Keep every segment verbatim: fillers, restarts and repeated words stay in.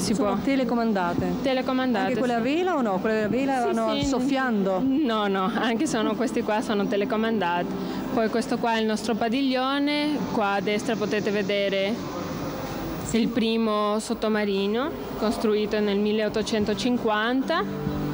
si Sono può telecomandate? telecomandate. Anche quelle a vela o no? Quelle a vela Sì, vanno sì. soffiando? No, no, anche sono questi qua sono telecomandati. Poi questo qua è il nostro padiglione, qua a destra potete vedere il primo sottomarino costruito nel milleottocentocinquanta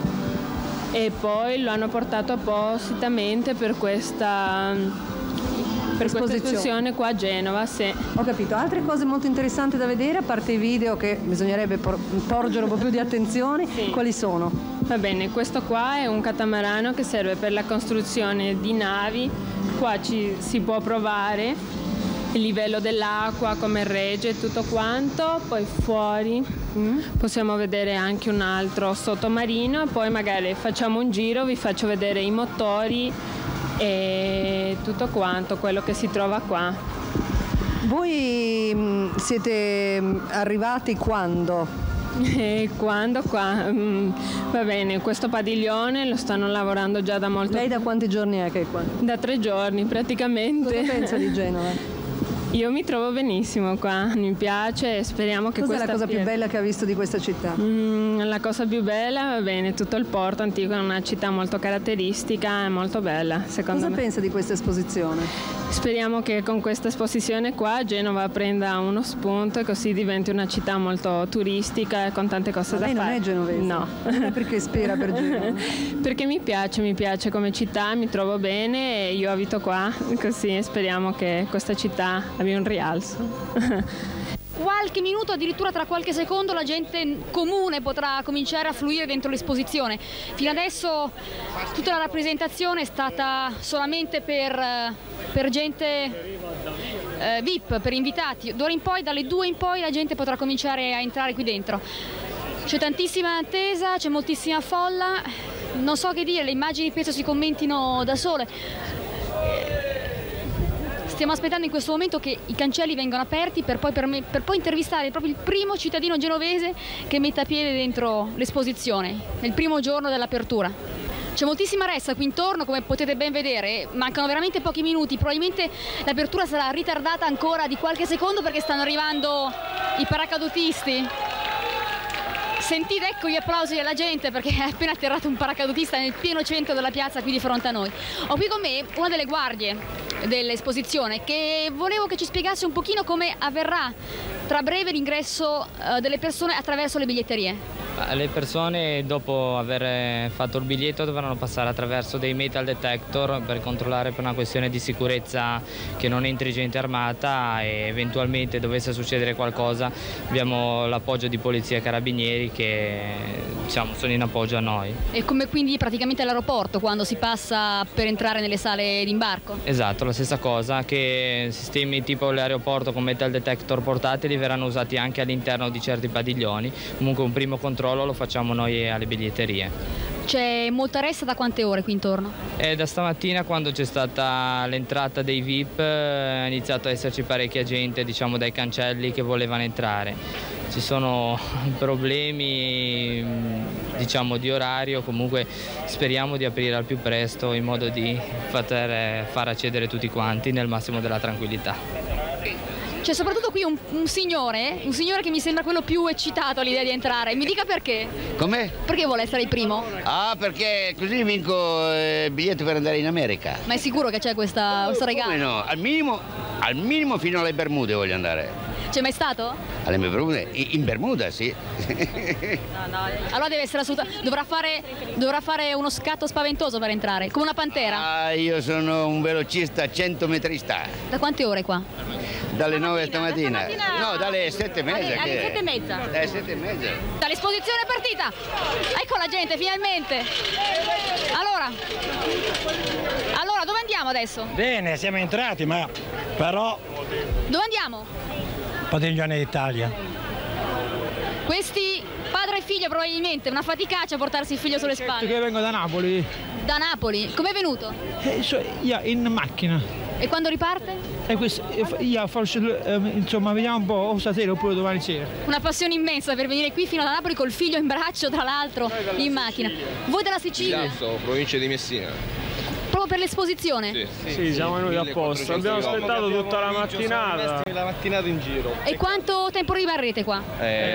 e poi lo hanno portato appositamente per questa per questa esposizione qua a Genova, sì. Ho capito. Altre cose molto interessanti da vedere, a parte i video che bisognerebbe por- porgere un po' più di attenzione, Sì. quali sono? Va bene, questo qua è un catamarano che serve per la costruzione di navi. Qua ci si può provare il livello dell'acqua, come regge e tutto quanto. Poi fuori mm, possiamo vedere anche un altro sottomarino e poi magari facciamo un giro, vi faccio vedere i motori e tutto quanto, quello che si trova qua. Voi mh, siete mh, arrivati quando? E quando qua? Mm, va bene, questo padiglione lo stanno lavorando già da molto Lei da quanti giorni è che è qua? da tre giorni praticamente. Cosa pensa di Genova? Io mi trovo benissimo qua, mi piace e speriamo che Cos'è questa la cosa più fiera- bella che ha visto di questa città? Mm, la cosa più bella, va bene, tutto il porto antico è una città molto caratteristica e molto bella, secondo Cosa me. pensa di questa esposizione? Speriamo che con questa esposizione qua Genova prenda uno spunto e così diventi una città molto turistica e con tante cose Ma da lei fare. non è genovese? No. Allora perché spera per Genova? Perché mi piace, mi piace come città, mi trovo bene e io abito qua, così speriamo che questa città abbia un rialzo. Qualche minuto, addirittura tra qualche secondo, la gente comune potrà cominciare a fluire dentro l'esposizione. Fino adesso tutta la rappresentazione è stata solamente per, per gente eh, V I P, per invitati. D'ora in poi, dalle due in poi, la gente potrà cominciare a entrare qui dentro. C'è tantissima attesa, c'è moltissima folla, non so che dire, le immagini penso si commentino da sole. Stiamo aspettando in questo momento che i cancelli vengano aperti per poi, per me, per poi intervistare proprio il primo cittadino genovese che metta piede dentro l'esposizione, nel primo giorno dell'apertura. C'è moltissima ressa qui intorno, come potete ben vedere, mancano veramente pochi minuti, probabilmente l'apertura sarà ritardata ancora di qualche secondo perché stanno arrivando i paracadutisti. Sentite, ecco gli applausi della gente perché è appena atterrato un paracadutista nel pieno centro della piazza qui di fronte a noi. Ho qui con me una delle guardie dell'esposizione che volevo che ci spiegasse un pochino come avverrà tra breve l'ingresso eh, delle persone attraverso le biglietterie. Le persone dopo aver fatto il biglietto dovranno passare attraverso dei metal detector per controllare per una questione di sicurezza che non entri gente armata e eventualmente dovesse succedere qualcosa abbiamo l'appoggio di polizia e carabinieri che diciamo, sono in appoggio a noi. E come quindi praticamente all'aeroporto quando si passa per entrare nelle sale d'imbarco? Esatto, la stessa cosa, che sistemi tipo l'aeroporto con metal detector portatili verranno usati anche all'interno di certi padiglioni. Comunque un primo controllo lo facciamo noi alle biglietterie. C'è molta ressa da quante ore qui intorno? E da stamattina quando c'è stata l'entrata dei V I P è iniziato ad esserci parecchia gente, diciamo, dai cancelli che volevano entrare. Ci sono problemi, diciamo, di orario, comunque speriamo di aprire al più presto in modo di poter far accedere tutti quanti nel massimo della tranquillità. C'è soprattutto qui un, un signore, un signore che mi sembra quello più eccitato all'idea di entrare. Mi dica perché? Com'è? Perché vuole essere il primo? Ah, perché così vinco eh, il biglietto per andare in America. Ma è sicuro che c'è questa, questo regalo? Come no? Al minimo, al minimo fino alle Bermude voglio andare. C'è mai stato? Alle Bermude? In Bermuda, sì. No, no. Allora deve essere assolutamente... Dovrà fare, dovrà fare uno scatto spaventoso per entrare, come una pantera. Ah, io sono un velocista centometrista. Da quante ore qua? Dalle nove stamattina, stamattina. da stamattina- No, dalle sette e mezza. Alle- alle che è? sette e mezza. Dalle sette e mezza. L'esposizione è partita! Ecco la gente, finalmente! Allora, allora dove andiamo adesso? Bene, siamo entrati, ma però Dove andiamo? Padiglione d'Italia. Questi padre e figlio probabilmente, una faticaccia a portarsi il figlio sulle Certo spalle. che vengo da Napoli, Da Napoli, com'è venuto? eh, so- io in macchina. E quando riparte? E questo, eh, io forse, eh, insomma, vediamo un po', o stasera oppure domani sera. Una passione immensa per venire qui fino da Napoli col figlio in braccio, tra l'altro, in macchina. Voi dalla Sicilia? Milazzo, provincia di Messina. Proprio per l'esposizione? Sì, Sì, siamo venuti apposta, abbiamo aspettato tutta la mattinata. La mattinata in giro. E quanto tempo rimarrete qua? Eh,